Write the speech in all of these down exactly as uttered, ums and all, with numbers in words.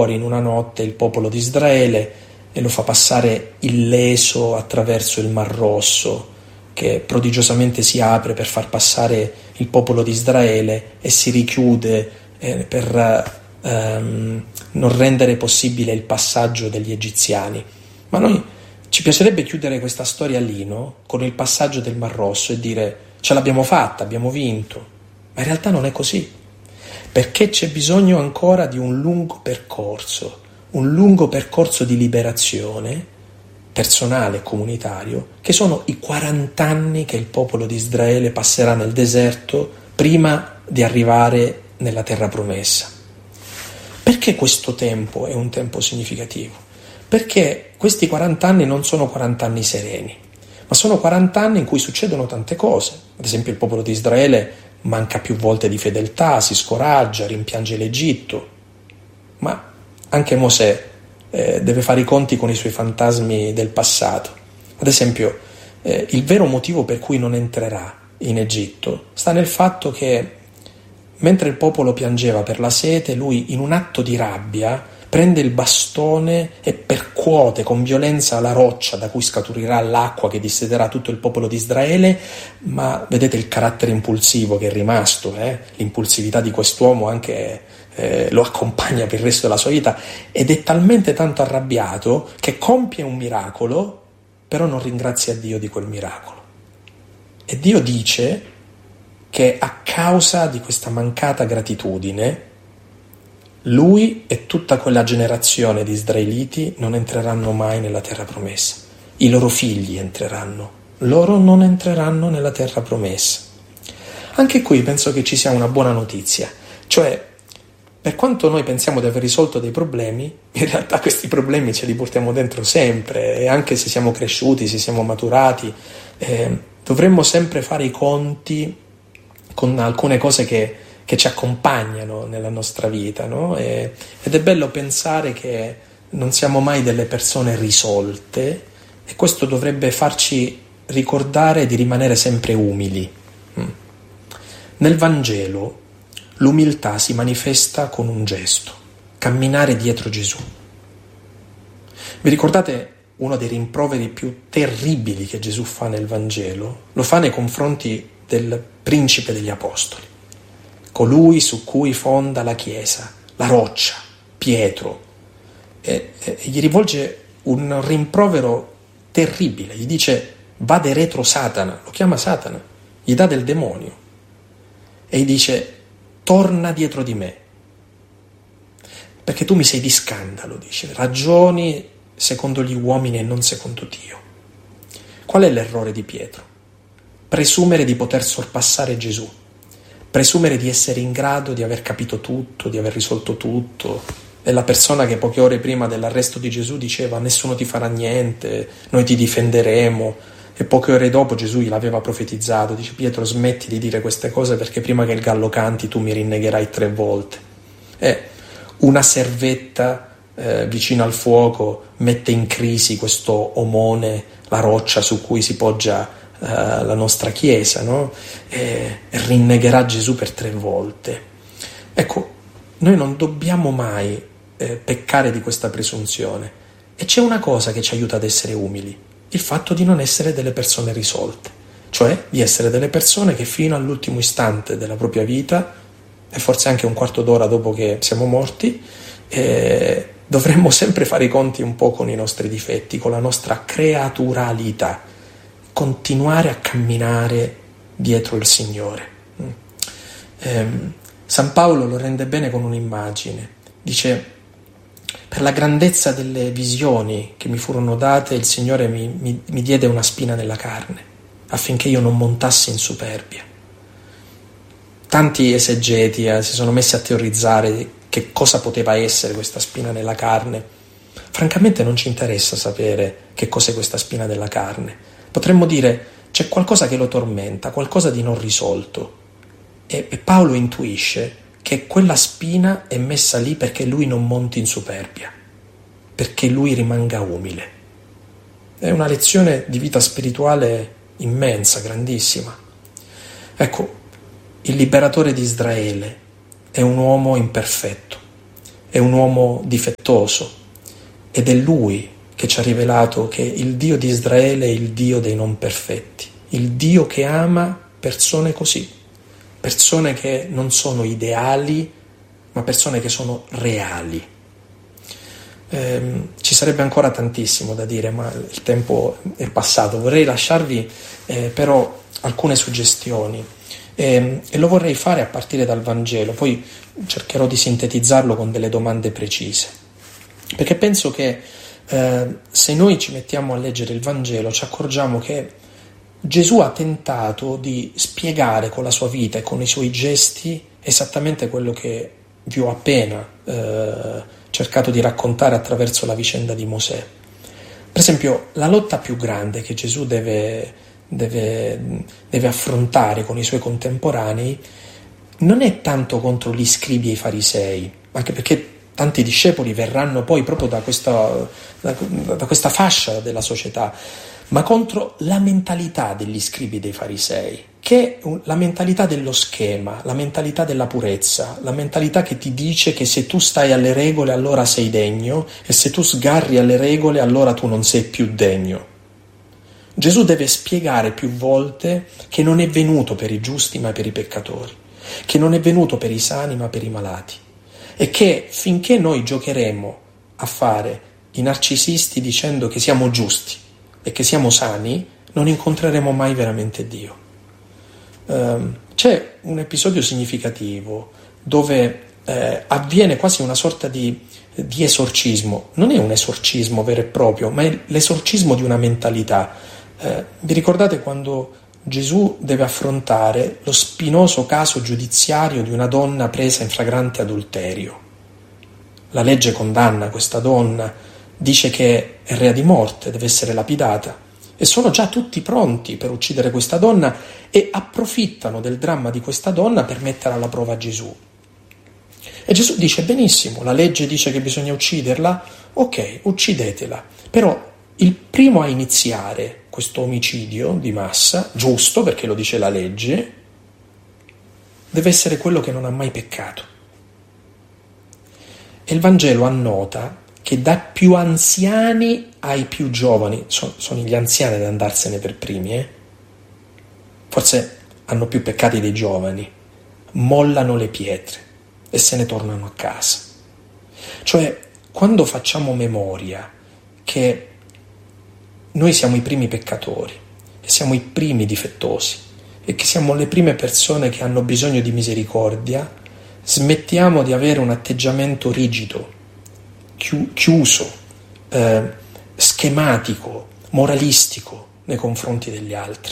fuori in una notte il popolo di Israele e lo fa passare illeso attraverso il Mar Rosso, che prodigiosamente si apre per far passare il popolo di Israele e si richiude eh, per ehm, non rendere possibile il passaggio degli egiziani. Ma noi ci piacerebbe chiudere questa storia lì, no? Con il passaggio del Mar Rosso e dire ce l'abbiamo fatta, abbiamo vinto. Ma in realtà non è così, perché c'è bisogno ancora di un lungo percorso, un lungo percorso di liberazione personale e comunitario, che sono i quaranta anni che il popolo di Israele passerà nel deserto prima di arrivare nella terra promessa. Perché questo tempo è un tempo significativo? Perché questi quaranta anni non sono quaranta anni sereni, ma sono quaranta anni in cui succedono tante cose. Ad esempio il popolo di Israele manca più volte di fedeltà, si scoraggia, rimpiange l'Egitto, ma anche Mosè eh, deve fare i conti con i suoi fantasmi del passato. Ad esempio eh, il vero motivo per cui non entrerà in Egitto sta nel fatto che mentre il popolo piangeva per la sete, lui in un atto di rabbia prende il bastone e percuote con violenza la roccia da cui scaturirà l'acqua che dissederà tutto il popolo di Israele. Ma vedete il carattere impulsivo che è rimasto, eh? L'impulsività di quest'uomo anche eh, lo accompagna per il resto della sua vita, ed è talmente tanto arrabbiato che compie un miracolo, però non ringrazia Dio di quel miracolo. E Dio dice che a causa di questa mancata gratitudine lui e tutta quella generazione di israeliti non entreranno mai nella terra promessa. I loro figli entreranno, loro non entreranno nella terra promessa. Anche qui penso che ci sia una buona notizia, cioè per quanto noi pensiamo di aver risolto dei problemi, in realtà questi problemi ce li portiamo dentro sempre, e anche se siamo cresciuti, se siamo maturati, eh, dovremmo sempre fare i conti con alcune cose che che ci accompagnano nella nostra vita, no? E, ed è bello pensare che non siamo mai delle persone risolte, e questo dovrebbe farci ricordare di rimanere sempre umili. Nel Vangelo l'umiltà si manifesta con un gesto: camminare dietro Gesù. Vi ricordate uno dei rimproveri più terribili che Gesù fa nel Vangelo? Lo fa nei confronti del principe degli apostoli, colui su cui fonda la Chiesa, la roccia, Pietro, e, e gli rivolge un rimprovero terribile, gli dice vade retro Satana, lo chiama Satana, gli dà del demonio e gli dice torna dietro di me, perché tu mi sei di scandalo, dice, ragioni secondo gli uomini e non secondo Dio. Qual è l'errore di Pietro? Presumere di poter sorpassare Gesù, presumere di essere in grado di aver capito tutto, di aver risolto tutto. È la persona che poche ore prima dell'arresto di Gesù diceva nessuno ti farà niente, noi ti difenderemo, e poche ore dopo Gesù gliel'aveva profetizzato, dice Pietro smetti di dire queste cose perché prima che il gallo canti tu mi rinnegherai tre volte. E una servetta eh, vicino al fuoco mette in crisi questo omone, la roccia su cui si poggia Uh, la nostra Chiesa, no? E, e rinnegherà Gesù per tre volte. Ecco, noi non dobbiamo mai eh, peccare di questa presunzione, e c'è una cosa che ci aiuta ad essere umili: il fatto di non essere delle persone risolte, cioè di essere delle persone che fino all'ultimo istante della propria vita, e forse anche un quarto d'ora dopo che siamo morti, eh, dovremmo sempre fare i conti un po' con i nostri difetti, con la nostra creaturalità, continuare a camminare dietro il Signore. Eh, San Paolo lo rende bene con un'immagine. Dice: per la grandezza delle visioni che mi furono date, il Signore mi, mi, mi diede una spina nella carne, affinché io non montassi in superbia. Tanti esegeti eh, si sono messi a teorizzare che cosa poteva essere questa spina nella carne. Francamente non ci interessa sapere che cos'è questa spina nella carne. Potremmo dire c'è qualcosa che lo tormenta, qualcosa di non risolto, e, e Paolo intuisce che quella spina è messa lì perché lui non monti in superbia, perché lui rimanga umile. È una lezione di vita spirituale immensa, grandissima. Ecco, il liberatore di Israele è un uomo imperfetto, è un uomo difettoso ed è lui che ci ha rivelato che il Dio di Israele è il Dio dei non perfetti, il Dio che ama persone così, persone che non sono ideali, ma persone che sono reali. Eh, ci sarebbe ancora tantissimo da dire, ma il tempo è passato. Vorrei lasciarvi eh, però alcune suggestioni eh, e lo vorrei fare a partire dal Vangelo, poi cercherò di sintetizzarlo con delle domande precise, perché penso che eh, se noi ci mettiamo a leggere il Vangelo ci accorgiamo che Gesù ha tentato di spiegare con la sua vita e con i suoi gesti esattamente quello che vi ho appena eh, cercato di raccontare attraverso la vicenda di Mosè. Per esempio, la lotta più grande che Gesù deve, deve, deve affrontare con i suoi contemporanei non è tanto contro gli scribi e i farisei, anche perché tanti discepoli verranno poi proprio da questa, da, da questa fascia della società, ma contro la mentalità degli scribi e dei farisei, che è la mentalità dello schema, la mentalità della purezza, la mentalità che ti dice che se tu stai alle regole allora sei degno e se tu sgarri alle regole allora tu non sei più degno. Gesù deve spiegare più volte che non è venuto per i giusti ma per i peccatori, che non è venuto per i sani ma per i malati, e che finché noi giocheremo a fare i narcisisti dicendo che siamo giusti e che siamo sani, non incontreremo mai veramente Dio. Uh, c'è un episodio significativo dove eh, avviene quasi una sorta di, di esorcismo. Non è un esorcismo vero e proprio, ma è l'esorcismo di una mentalità. Uh, vi ricordate quando Gesù deve affrontare lo spinoso caso giudiziario di una donna presa in flagrante adulterio? La legge condanna questa donna, dice che è rea di morte, deve essere lapidata, e sono già tutti pronti per uccidere questa donna e approfittano del dramma di questa donna per mettere alla prova Gesù. E Gesù dice: benissimo, la legge dice che bisogna ucciderla, ok, uccidetela, però il primo a iniziare questo omicidio di massa, giusto perché lo dice la legge, deve essere quello che non ha mai peccato. E il Vangelo annota che dai più anziani ai più giovani, sono, sono gli anziani ad andarsene per primi, eh? Forse hanno più peccati dei giovani, mollano le pietre e se ne tornano a casa. Cioè, quando facciamo memoria che noi siamo i primi peccatori, e siamo i primi difettosi, e che siamo le prime persone che hanno bisogno di misericordia, smettiamo di avere un atteggiamento rigido, chiuso, eh, schematico, moralistico nei confronti degli altri.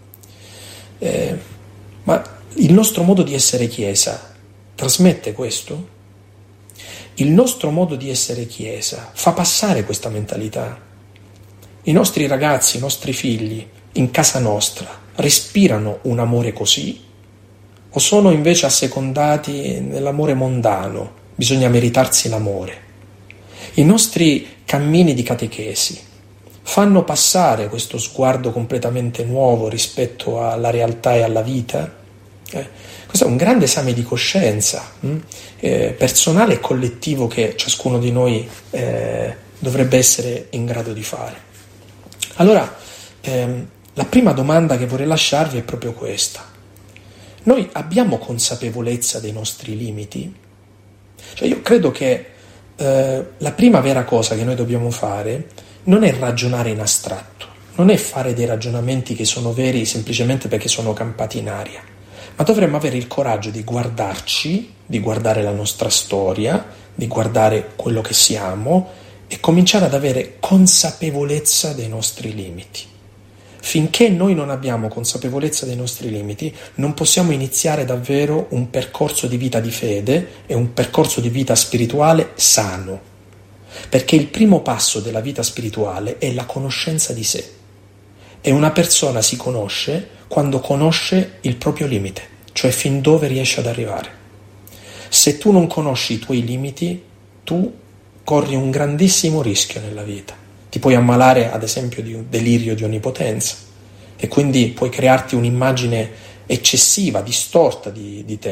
Eh, ma il nostro modo di essere Chiesa trasmette questo? Il nostro modo di essere Chiesa fa passare questa mentalità? I nostri ragazzi, i nostri figli, in casa nostra, respirano un amore così? O sono invece assecondati nell'amore mondano? Bisogna meritarsi l'amore. I nostri cammini di catechesi fanno passare questo sguardo completamente nuovo rispetto alla realtà e alla vita? Eh, questo è un grande esame di coscienza hm? eh, personale e collettivo che ciascuno di noi eh, dovrebbe essere in grado di fare. Allora, ehm, la prima domanda che vorrei lasciarvi è proprio questa. Noi abbiamo consapevolezza dei nostri limiti? Cioè io credo che eh, la prima vera cosa che noi dobbiamo fare non è ragionare in astratto, non è fare dei ragionamenti che sono veri semplicemente perché sono campati in aria, ma dovremmo avere il coraggio di guardarci, di guardare la nostra storia, di guardare quello che siamo e cominciare ad avere consapevolezza dei nostri limiti. Finché noi non abbiamo consapevolezza dei nostri limiti, non possiamo iniziare davvero un percorso di vita di fede e un percorso di vita spirituale sano. Perché il primo passo della vita spirituale è la conoscenza di sé. E una persona si conosce quando conosce il proprio limite, cioè fin dove riesce ad arrivare. Se tu non conosci i tuoi limiti, tu corri un grandissimo rischio nella vita. Ti puoi ammalare, ad esempio, di un delirio di onnipotenza e quindi puoi crearti un'immagine eccessiva, distorta di, di te,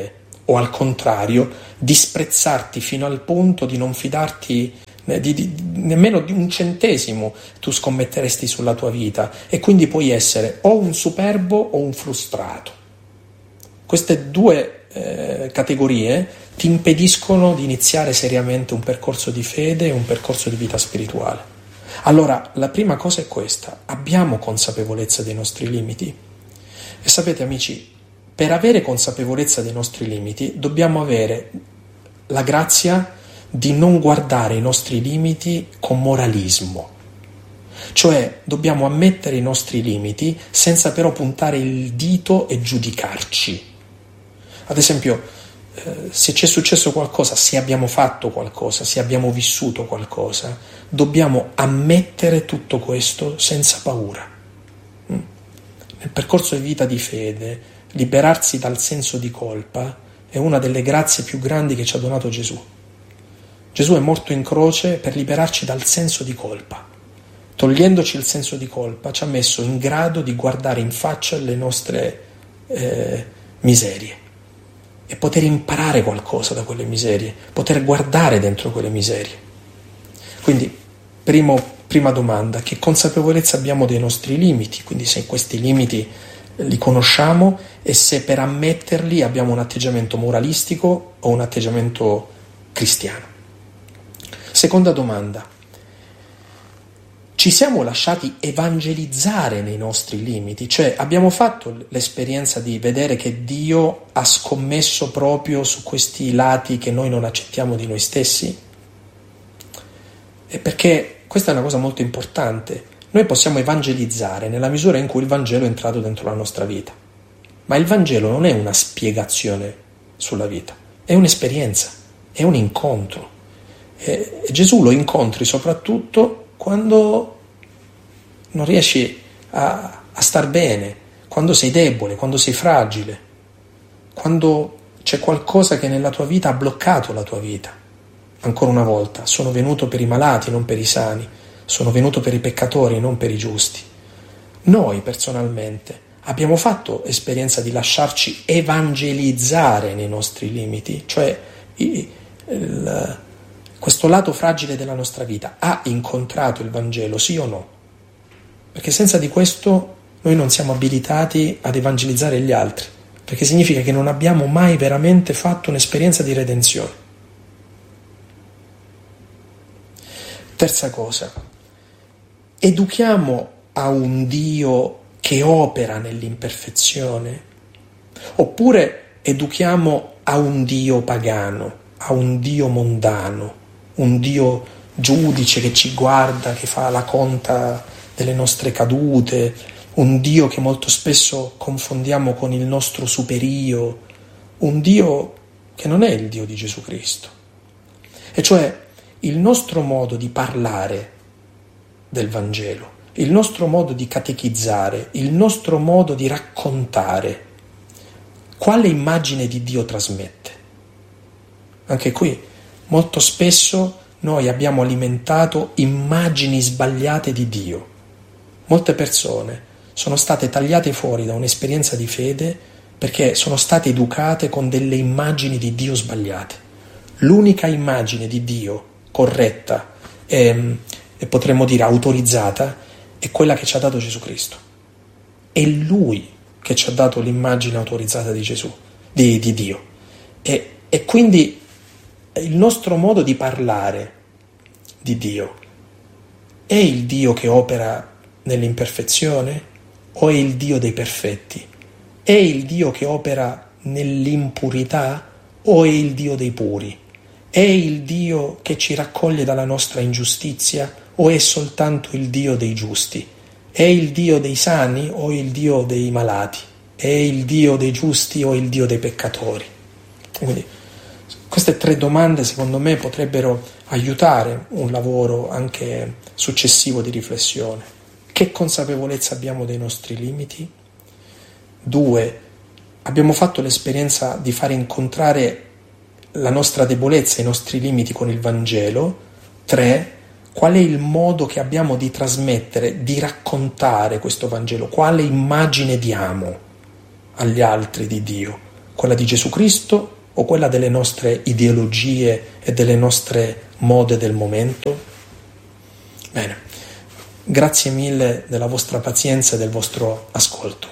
o al contrario disprezzarti fino al punto di non fidarti di, di, di, nemmeno di un centesimo tu scommetteresti sulla tua vita, e quindi puoi essere o un superbo o un frustrato. Queste due eh, categorie ti impediscono di iniziare seriamente un percorso di fede e un percorso di vita spirituale. Allora, la prima cosa è questa: abbiamo consapevolezza dei nostri limiti. E sapete, amici, per avere consapevolezza dei nostri limiti dobbiamo avere la grazia di non guardare i nostri limiti con moralismo. Cioè, dobbiamo ammettere i nostri limiti senza però puntare il dito e giudicarci. Ad esempio, eh, se c'è successo qualcosa, se abbiamo fatto qualcosa, se abbiamo vissuto qualcosa, dobbiamo ammettere tutto questo senza paura. Mm. Nel percorso di vita di fede, liberarsi dal senso di colpa è una delle grazie più grandi che ci ha donato Gesù. Gesù è morto in croce per liberarci dal senso di colpa. Togliendoci il senso di colpa, ci ha messo in grado di guardare in faccia le nostre eh, miserie e poter imparare qualcosa da quelle miserie, poter guardare dentro quelle miserie. Quindi, primo, prima domanda: che consapevolezza abbiamo dei nostri limiti? Quindi se questi limiti li conosciamo e se per ammetterli abbiamo un atteggiamento moralistico o un atteggiamento cristiano. Seconda domanda: ci siamo lasciati evangelizzare nei nostri limiti? Cioè, abbiamo fatto l'esperienza di vedere che Dio ha scommesso proprio su questi lati che noi non accettiamo di noi stessi? E perché questa è una cosa molto importante. Noi possiamo evangelizzare nella misura in cui il Vangelo è entrato dentro la nostra vita. Ma il Vangelo non è una spiegazione sulla vita, è un'esperienza, è un incontro. E Gesù lo incontri soprattutto quando non riesci a, a star bene, quando sei debole, quando sei fragile, quando c'è qualcosa che nella tua vita ha bloccato la tua vita. Ancora una volta, sono venuto per i malati, non per i sani, sono venuto per i peccatori, non per i giusti. Noi personalmente abbiamo fatto esperienza di lasciarci evangelizzare nei nostri limiti, cioè il, il questo lato fragile della nostra vita ha incontrato il Vangelo, sì o no? Perché senza di questo noi non siamo abilitati ad evangelizzare gli altri, perché significa che non abbiamo mai veramente fatto un'esperienza di redenzione. Terza cosa: educhiamo a un Dio che opera nell'imperfezione, oppure educhiamo a un Dio pagano, a un Dio mondano, un Dio giudice che ci guarda, che fa la conta delle nostre cadute, un Dio che molto spesso confondiamo con il nostro superio, un Dio che non è il Dio di Gesù Cristo. E cioè il nostro modo di parlare del Vangelo, il nostro modo di catechizzare, il nostro modo di raccontare, quale immagine di Dio trasmette? Anche qui molto spesso noi abbiamo alimentato immagini sbagliate di Dio. Molte persone sono state tagliate fuori da un'esperienza di fede perché sono state educate con delle immagini di Dio sbagliate. L'unica immagine di Dio corretta e, e potremmo dire autorizzata è quella che ci ha dato Gesù Cristo. È Lui che ci ha dato l'immagine autorizzata di Gesù, di, di Dio. E, e quindi il nostro modo di parlare di Dio è il Dio che opera nell'imperfezione o è il Dio dei perfetti? È il Dio che opera nell'impurità o è il Dio dei puri? È il Dio che ci raccoglie dalla nostra ingiustizia o è soltanto il Dio dei giusti? È il Dio dei sani o è il Dio dei malati? È il Dio dei giusti o è il Dio dei peccatori? Quindi queste tre domande secondo me potrebbero aiutare un lavoro anche successivo di riflessione. Che consapevolezza abbiamo dei nostri limiti? Due, abbiamo fatto l'esperienza di fare incontrare la nostra debolezza, i nostri limiti con il Vangelo. Tre, qual è il modo che abbiamo di trasmettere, di raccontare questo Vangelo? Quale immagine diamo agli altri di Dio? Quella di Gesù Cristo o quella delle nostre ideologie e delle nostre mode del momento? Bene, grazie mille della vostra pazienza e del vostro ascolto.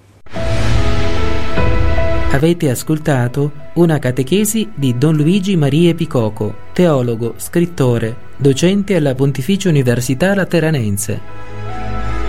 Avete ascoltato una catechesi di Don Luigi Maria Picoco, teologo, scrittore, docente alla Pontificia Università Lateranense.